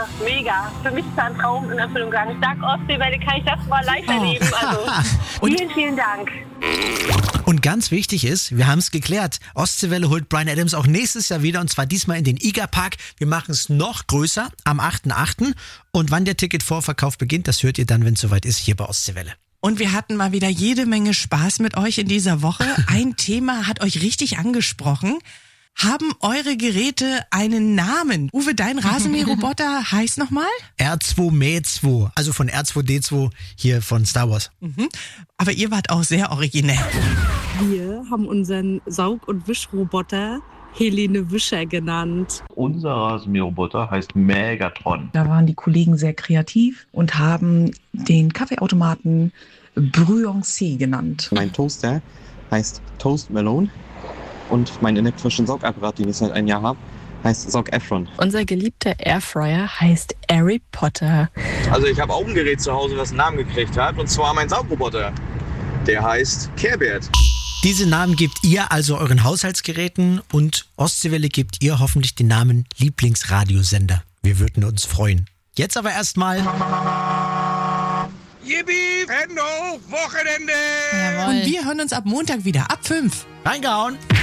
Ja, mega. Für mich ist das ein Traum in Erfüllung gegangen. Ich sag Ostseewelle, kann ich das mal live erleben. Also vielen Dank. Und ganz wichtig ist, wir haben es geklärt, Ostseewelle holt Bryan Adams auch nächstes Jahr wieder und zwar diesmal in den IGA-Park. Wir machen es noch größer am 8.8. Und wann der Ticketvorverkauf beginnt, das hört ihr dann, wenn es soweit ist, hier bei Ostseewelle. Und wir hatten mal wieder jede Menge Spaß mit euch in dieser Woche. Ein Thema hat euch richtig angesprochen. Haben eure Geräte einen Namen? Uwe, dein Rasenmäherroboter heißt nochmal? R2-Mäh2, also von R2-D2 hier von Star Wars. Aber ihr wart auch sehr originell. Wir haben unseren Saug- und Wischroboter Helene Wischer genannt. Unser Rasenmäherroboter heißt Megatron. Da waren die Kollegen sehr kreativ und haben den Kaffeeautomaten Bruyonce genannt. Mein Toaster heißt Toast Melon und mein elektrischen Saugapparat, den ich seit einem Jahr habe, heißt Saug Efron. Unser geliebter Airfryer heißt Harry Potter. Also ich habe auch ein Gerät zu Hause, das einen Namen gekriegt hat, und zwar mein Saugroboter. Der heißt Care-Bear. Diese Namen gebt ihr also euren Haushaltsgeräten und Ostseewelle gebt ihr hoffentlich den Namen Lieblingsradiosender. Wir würden uns freuen. Jetzt aber erstmal... Yippie, Hände hoch, Wochenende! Und wir hören uns ab Montag wieder, ab 5. Reingehauen!